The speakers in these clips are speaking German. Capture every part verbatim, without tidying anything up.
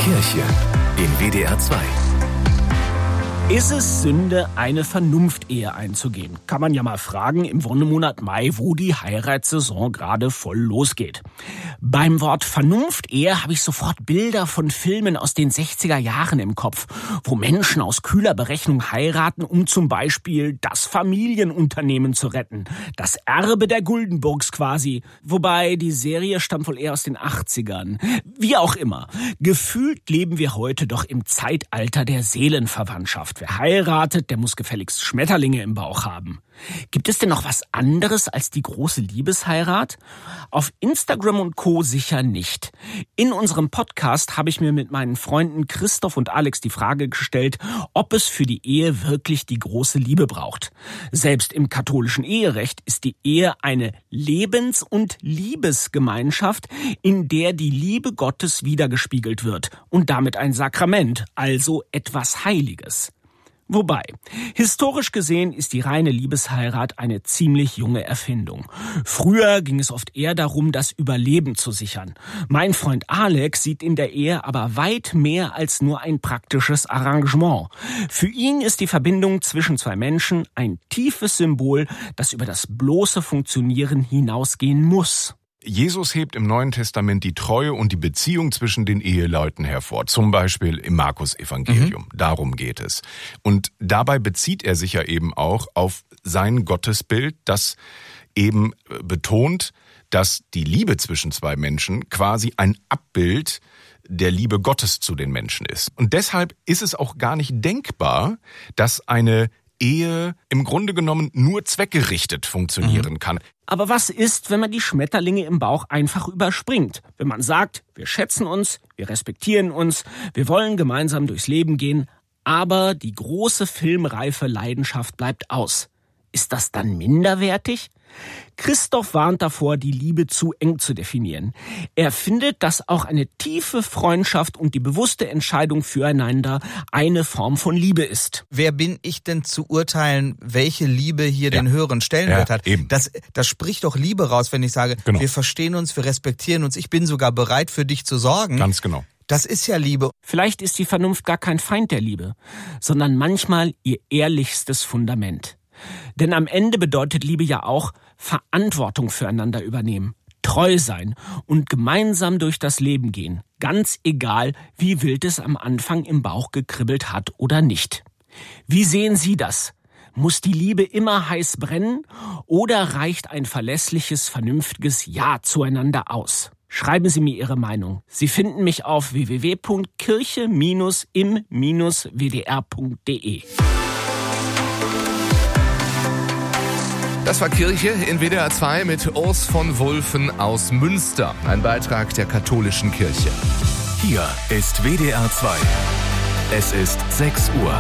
Kirche in W D R zwei. Ist es Sünde, eine Vernunftehe einzugehen? Kann man ja mal fragen im Wonnemonat Mai, wo die Heiratssaison gerade voll losgeht. Beim Wort Vernunftehe habe ich sofort Bilder von Filmen aus den sechziger Jahren im Kopf, wo Menschen aus kühler Berechnung heiraten, um zum Beispiel das Familienunternehmen zu retten. Das Erbe der Guldenburgs quasi. Wobei die Serie stammt wohl eher aus den achtzigern. Wie auch immer. Gefühlt leben wir heute doch im Zeitalter der Seelenverwandtschaft. Wer heiratet, der muss gefälligst Schmetterlinge im Bauch haben. Gibt es denn noch was anderes als die große Liebesheirat? Auf Instagram und Co. sicher nicht. In unserem Podcast habe ich mir mit meinen Freunden Christoph und Alex die Frage gestellt, ob es für die Ehe wirklich die große Liebe braucht. Selbst im katholischen Eherecht ist die Ehe eine Lebens- und Liebesgemeinschaft, in der die Liebe Gottes wiedergespiegelt wird und damit ein Sakrament, also etwas Heiliges. Wobei, historisch gesehen ist die reine Liebesheirat eine ziemlich junge Erfindung. Früher ging es oft eher darum, das Überleben zu sichern. Mein Freund Alex sieht in der Ehe aber weit mehr als nur ein praktisches Arrangement. Für ihn ist die Verbindung zwischen zwei Menschen ein tiefes Symbol, das über das bloße Funktionieren hinausgehen muss. Jesus hebt im Neuen Testament die Treue und die Beziehung zwischen den Eheleuten hervor, zum Beispiel im Markus-Evangelium. Mhm. Darum geht es. Und dabei bezieht er sich ja eben auch auf sein Gottesbild, das eben betont, dass die Liebe zwischen zwei Menschen quasi ein Abbild der Liebe Gottes zu den Menschen ist. Und deshalb ist es auch gar nicht denkbar, dass eine Ehe im Grunde genommen nur zweckgerichtet funktionieren mhm. kann. Aber was ist, wenn man die Schmetterlinge im Bauch einfach überspringt? Wenn man sagt, wir schätzen uns, wir respektieren uns, wir wollen gemeinsam durchs Leben gehen, aber die große filmreife Leidenschaft bleibt aus. Ist das dann minderwertig? Christoph warnt davor, die Liebe zu eng zu definieren. Er findet, dass auch eine tiefe Freundschaft und die bewusste Entscheidung füreinander eine Form von Liebe ist. Wer bin ich denn zu urteilen, welche Liebe hier ja. den höheren Stellenwert ja, hat? Eben. Das, das spricht doch Liebe raus, wenn ich sage, genau. wir verstehen uns, wir respektieren uns, ich bin sogar bereit für dich zu sorgen. Ganz genau. Das ist ja Liebe. Vielleicht ist die Vernunft gar kein Feind der Liebe, sondern manchmal ihr ehrlichstes Fundament. Denn am Ende bedeutet Liebe ja auch Verantwortung füreinander übernehmen, treu sein und gemeinsam durch das Leben gehen. Ganz egal, wie wild es am Anfang im Bauch gekribbelt hat oder nicht. Wie sehen Sie das? Muss die Liebe immer heiß brennen oder reicht ein verlässliches, vernünftiges Ja zueinander aus? Schreiben Sie mir Ihre Meinung. Sie finden mich auf w w w punkt kirche im w d r punkt d e. Das war Kirche in W D R zwei mit Urs von Wulffen aus Münster. Ein Beitrag der katholischen Kirche. Hier ist W D R zwei. Es ist sechs Uhr.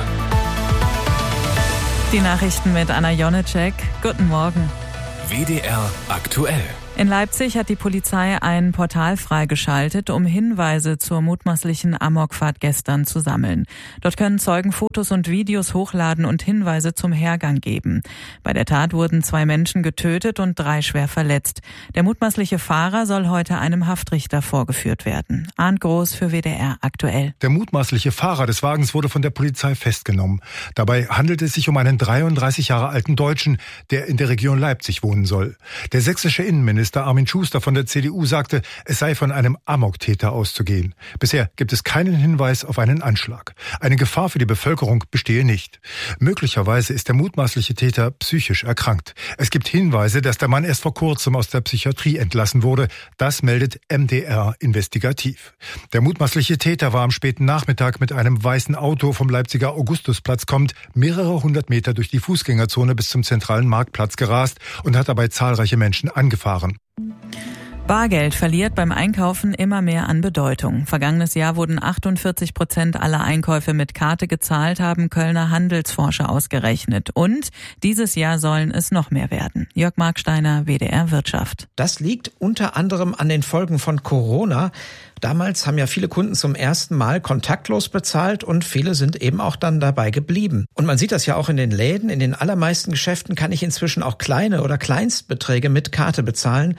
Die Nachrichten mit Anna Jonecek. Guten Morgen. W D R aktuell. In Leipzig hat die Polizei ein Portal freigeschaltet, um Hinweise zur mutmaßlichen Amokfahrt gestern zu sammeln. Dort können Zeugen Fotos und Videos hochladen und Hinweise zum Hergang geben. Bei der Tat wurden zwei Menschen getötet und drei schwer verletzt. Der mutmaßliche Fahrer soll heute einem Haftrichter vorgeführt werden. Arndt Groß für W D R aktuell. Der mutmaßliche Fahrer des Wagens wurde von der Polizei festgenommen. Dabei handelt es sich um einen dreiunddreißig Jahre alten Deutschen, der in der Region Leipzig wohnen soll. Der sächsische Innenminister Armin Schuster von der C D U sagte, es sei von einem Amoktäter auszugehen. Bisher gibt es keinen Hinweis auf einen Anschlag. Eine Gefahr für die Bevölkerung bestehe nicht. Möglicherweise ist der mutmaßliche Täter psychisch erkrankt. Es gibt Hinweise, dass der Mann erst vor kurzem aus der Psychiatrie entlassen wurde. Das meldet M D R investigativ. Der mutmaßliche Täter war am späten Nachmittag mit einem weißen Auto vom Leipziger Augustusplatz kommend mehrere hundert Meter durch die Fußgängerzone bis zum zentralen Marktplatz gerast und hat dabei zahlreiche Menschen angefahren. Bargeld verliert beim Einkaufen immer mehr an Bedeutung. Vergangenes Jahr wurden achtundvierzig Prozent aller Einkäufe mit Karte gezahlt, haben Kölner Handelsforscher ausgerechnet. Und dieses Jahr sollen es noch mehr werden. Jörg Marksteiner, W D R Wirtschaft. Das liegt unter anderem an den Folgen von Corona. Damals haben ja viele Kunden zum ersten Mal kontaktlos bezahlt und viele sind eben auch dann dabei geblieben. Und man sieht das ja auch in den Läden. In den allermeisten Geschäften kann ich inzwischen auch kleine oder Kleinstbeträge mit Karte bezahlen.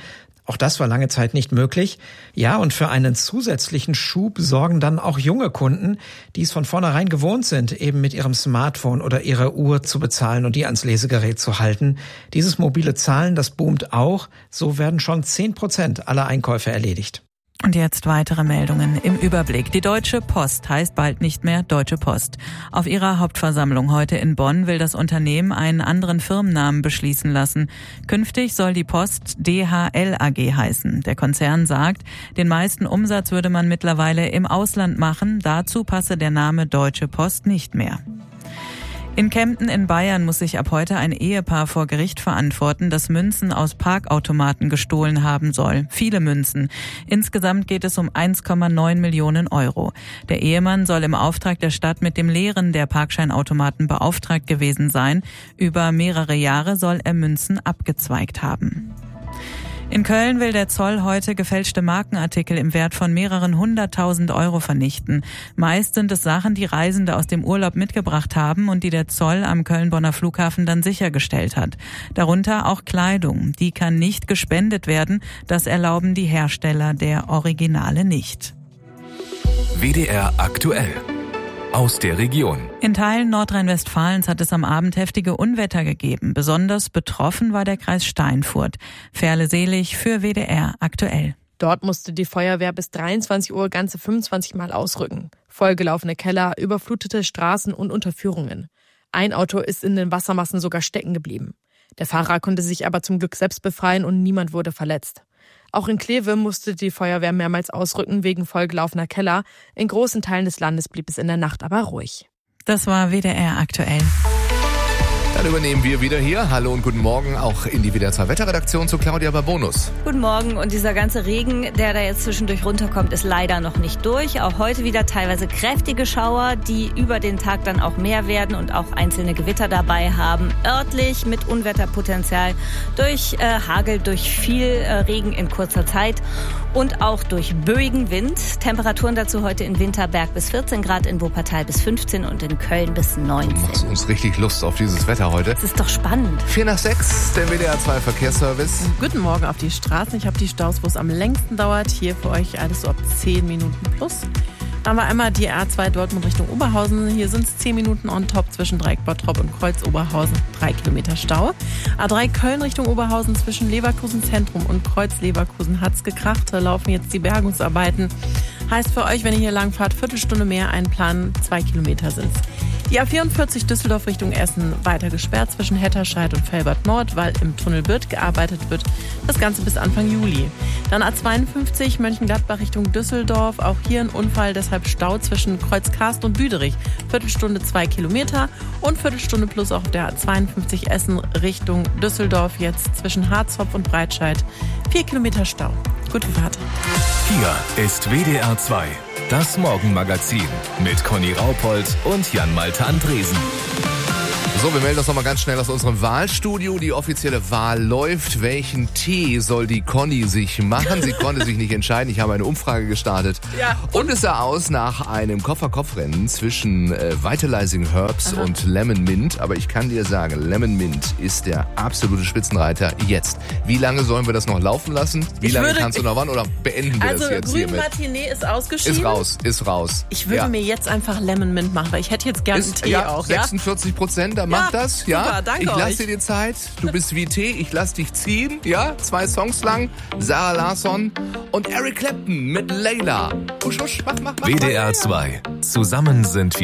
Auch das war lange Zeit nicht möglich. Ja, und für einen zusätzlichen Schub sorgen dann auch junge Kunden, die es von vornherein gewohnt sind, eben mit ihrem Smartphone oder ihrer Uhr zu bezahlen und die ans Lesegerät zu halten. Dieses mobile Zahlen, das boomt auch. So werden schon zehn Prozent aller Einkäufe erledigt. Und jetzt weitere Meldungen im Überblick. Die Deutsche Post heißt bald nicht mehr Deutsche Post. Auf ihrer Hauptversammlung heute in Bonn will das Unternehmen einen anderen Firmennamen beschließen lassen. Künftig soll die Post D H L A G heißen. Der Konzern sagt, den meisten Umsatz würde man mittlerweile im Ausland machen. Dazu passe der Name Deutsche Post nicht mehr. In Kempten in Bayern muss sich ab heute ein Ehepaar vor Gericht verantworten, das Münzen aus Parkautomaten gestohlen haben soll. Viele Münzen. Insgesamt geht es um eins Komma neun Millionen Euro. Der Ehemann soll im Auftrag der Stadt mit dem Leeren der Parkscheinautomaten beauftragt gewesen sein. Über mehrere Jahre soll er Münzen abgezweigt haben. In Köln will der Zoll heute gefälschte Markenartikel im Wert von mehreren hunderttausend Euro vernichten. Meist sind es Sachen, die Reisende aus dem Urlaub mitgebracht haben und die der Zoll am Köln-Bonner Flughafen dann sichergestellt hat. Darunter auch Kleidung. Die kann nicht gespendet werden. Das erlauben die Hersteller der Originale nicht. W D R aktuell. Aus der Region. In Teilen Nordrhein-Westfalens hat es am Abend heftige Unwetter gegeben. Besonders betroffen war der Kreis Steinfurt. Ferle Selig für W D R aktuell. Dort musste die Feuerwehr bis dreiundzwanzig Uhr ganze fünfundzwanzig Mal ausrücken. Vollgelaufene Keller, überflutete Straßen und Unterführungen. Ein Auto ist in den Wassermassen sogar stecken geblieben. Der Fahrer konnte sich aber zum Glück selbst befreien und niemand wurde verletzt. Auch in Kleve musste die Feuerwehr mehrmals ausrücken wegen vollgelaufener Keller. In großen Teilen des Landes blieb es in der Nacht aber ruhig. Das war W D R aktuell. Dann übernehmen wir wieder hier. Hallo und guten Morgen auch in die W D R zwei Wetterredaktion zu Claudia Babonus. Guten Morgen, und dieser ganze Regen, der da jetzt zwischendurch runterkommt, ist leider noch nicht durch. Auch heute wieder teilweise kräftige Schauer, die über den Tag dann auch mehr werden und auch einzelne Gewitter dabei haben. Örtlich mit Unwetterpotenzial durch äh, Hagel, durch viel äh, Regen in kurzer Zeit und auch durch böigen Wind. Temperaturen dazu heute in Winterberg bis vierzehn Grad, in Wuppertal bis fünfzehn und in Köln bis neunzehn. Du machst uns richtig Lust auf dieses Wetter heute. Das ist doch spannend. Vier nach sechs, der W D R zwei Verkehrsservice. Guten Morgen auf die Straßen. Ich habe die Staus, wo es am längsten dauert. Hier für euch alles so ab zehn Minuten plus. Dann haben wir einmal die A zwei Dortmund Richtung Oberhausen. Hier sind es zehn Minuten on top zwischen Dreieck Bottrop und Kreuz Oberhausen. drei Kilometer Stau. A drei Köln Richtung Oberhausen zwischen Leverkusen Zentrum und Kreuz Leverkusen hat's gekracht. Da laufen jetzt die Bergungsarbeiten. Heißt für euch, wenn ihr hier lang fahrt, Viertelstunde mehr einplanen. Zwei Kilometer sind's. Die A vierundvierzig Düsseldorf Richtung Essen weiter gesperrt zwischen Hetterscheid und Felbert Nord, weil im Tunnel Birth gearbeitet wird. Das Ganze bis Anfang Juli. Dann A zweiundfünfzig Mönchengladbach Richtung Düsseldorf. Auch hier ein Unfall, deshalb Stau zwischen Kreuzkarst und Büderich. Viertelstunde zwei Kilometer und Viertelstunde plus auch der A zweiundfünfzig Essen Richtung Düsseldorf jetzt zwischen Harzopf und Breitscheid. Vier Kilometer Stau. Gute Fahrt. Hier ist W D R zwei. Das Morgenmagazin mit Conny Raupold und Jan-Malte Andresen. So, wir melden uns nochmal ganz schnell aus unserem Wahlstudio. Die offizielle Wahl läuft. Welchen Tee soll die Conny sich machen? Sie konnte sich nicht entscheiden. Ich habe eine Umfrage gestartet. Ja. Und es sah aus nach einem Koffer-Kopf-Rennen zwischen äh, Vitalizing Herbs Aha. und Lemon Mint. Aber ich kann dir sagen, Lemon Mint ist der absolute Spitzenreiter jetzt. Wie lange sollen wir das noch laufen lassen? Wie ich lange würde, kannst du noch wann? Oder beenden wir also das jetzt hiermit? Also Grün Martinet ist ausgeschieden. Ist raus, ist raus. Ich würde ja. mir jetzt einfach Lemon Mint machen, weil ich hätte jetzt gerne einen Tee ja, auch. sechsundvierzig Prozent, da macht ja, das. Ja, super, danke ich lasse euch. dir die Zeit. Du bist wie Tee, ich lass dich ziehen. Ja, zwei Songs lang. Sarah Larsson und Eric Clapton mit Layla. Husch, husch, mach, mach, mach, W D R zwei. Zusammen sind wir